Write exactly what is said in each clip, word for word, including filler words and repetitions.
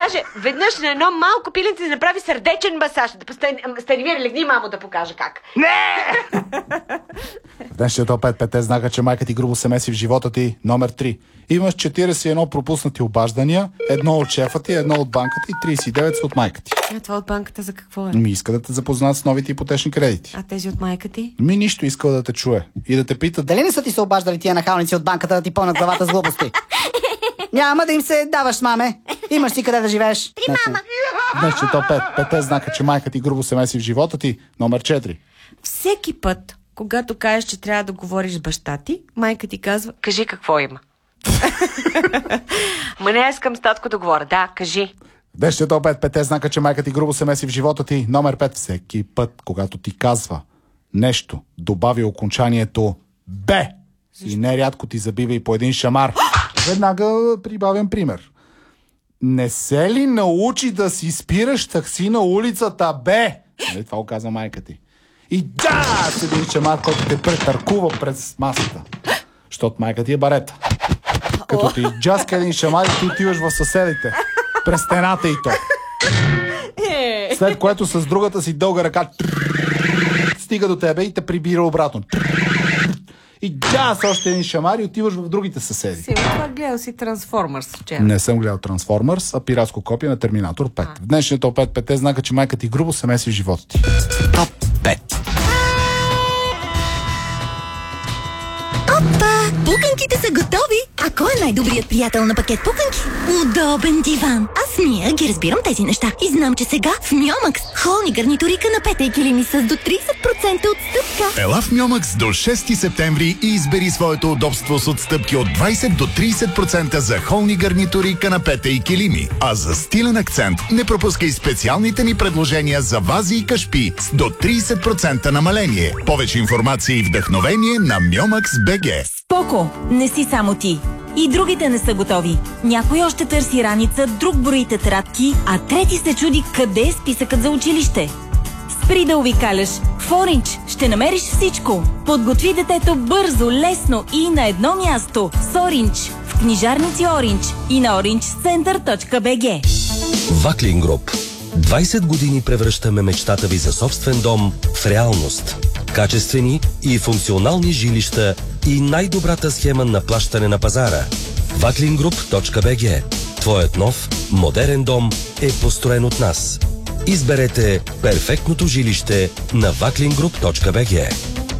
Даже веднъж на едно малко пиленце да направи сърдечен масаж. Да постани... Станимир, легни, мамо, да покажа как. Не! Днешният опет пете знака, че майка ти грубо се меси в живота ти. Номер три. Имаш четиридесет и едно пропуснати обаждания, едно от шефа ти, едно от банката и тридесет и девет са от майка ти. А това от банката за какво е? Ми иска да те запознат с новите ипотечни кредити. А тези от майка ти? Ми нищо, искал да те чуе. И да те питат, дали не са ти се обаждали тия нахалници от банката да ти пълнат главата с глупости? Няма да им се даваш, маме. Имаш си къде да живееш. Три, мама. Днешният опет пете знака, че майка ти грубо се меси в живота ти. Номер четири. Всеки път, когато кажеш, че трябва да говориш с баща ти, майка ти казва: кажи какво има. Ма не искам с татко да говоря. Да, кажи. Днешният опет пете знака, че майка ти грубо се меси в живота ти. Номер пет. Всеки път, когато ти казва нещо, добави окончанието Б. И нерядко ти забива и по един шамар. Веднага прибавям пример. Не се ли научи да си спираш такси на улицата Б? Нали, това го каза майка ти. И да, с един шамар, който те претъркува през масата. Защото майка ти е барета. Като ти джаска един шамар и ти отиваш в съседите. През стената и то. След което с другата си дълга ръка стига до тебе и те прибира обратно. И да, с още един шамар и отиваш в другите съседи. Си, това гледал си Трансформърс вчера. Не съм гледал Трансформърс, а пиратско копие на Терминатор пет. В днешният опет пете знака, че майка ти грубо се меси в живота ти. Топ пет. Опа! Пуканките са готови! А кой е най-добрият приятел на пакет пуканки? Удобен диван! Аз Мия ги разбирам тези неща и знам, че сега в Мьомакс холни гарнитури, канапета и килими с до тридесет процента отстъпка. Ела в Мьомакс до шести септември и избери своето удобство с отстъпки от двадесет до тридесет процента за холни гарнитури, канапета и килими. А за стилен акцент не пропускай специалните ни предложения за вази и кашпи с до тридесет процента намаление. Повече информация и вдъхновение на Мьомакс точка би джи. Споко, не си само ти. И другите не са готови. Някой още търси раница, друг брои тетрадки, а трети се чуди къде е списъкът за училище. Спри да увикаляш. В Orange ще намериш всичко. Подготви детето бързо, лесно и на едно място. С Orange. В книжарници Orange и на оранж център точка би джи. Ваклин Груп. двадесет години превръщаме мечтата ви за собствен дом в реалност. Качествени и функционални жилища и най-добрата схема на плащане на пазара. ваклин груп точка би джи. Твоят нов, модерен дом е построен от нас. Изберете перфектното жилище на ваклин груп точка би джи.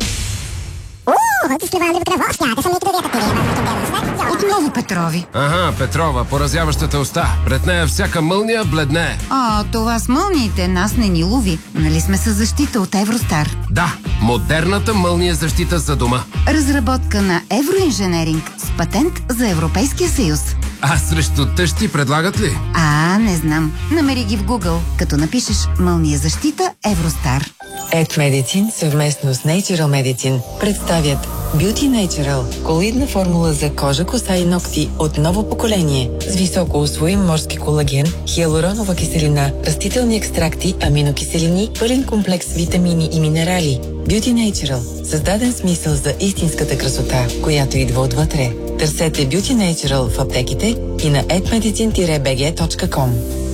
Отново Петрови. Ага, Петрова, поразяващата уста. Пред нея всяка мълния бледне. О, това с мълниите нас не ни лови. Нали сме със защита от Евростар? Да, модерната мълния защита за дома. Разработка на Евроинженеринг с патент за Европейския съюз. А срещу тъщи предлагат ли? А, не знам. Намери ги в Google, като напишеш мълния защита Евростар. Ed Medicine съвместно с Natural Medicine представят Beauty Natural – колоидна формула за кожа, коса и ногти от ново поколение с високо усвоим морски колаген, хиалуронова киселина, растителни екстракти, аминокиселини, пълен комплекс витамини и минерали. Beauty Natural – създаден смисъл за истинската красота, която идва отвътре. Търсете Beauty Natural в аптеките и на ед медицин бг точка ком.